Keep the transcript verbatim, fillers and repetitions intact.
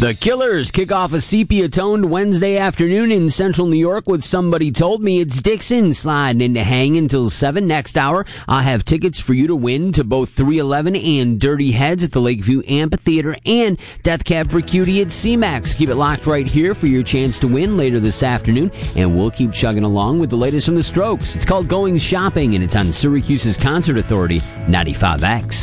The Killers kick off a sepia-toned Wednesday afternoon in central New York with Somebody Told Me. It's Dixon sliding into Hang until seven. Next hour, I'll have tickets for you to win to both three eleven and Dirty Heads at the Lakeview Amphitheater and Death Cab for Cutie at C MAX. Keep it locked right here for your chance to win later this afternoon, and we'll keep chugging along with the latest from the Strokes. It's called Going Shopping, and it's on Syracuse's Concert Authority ninety-five X.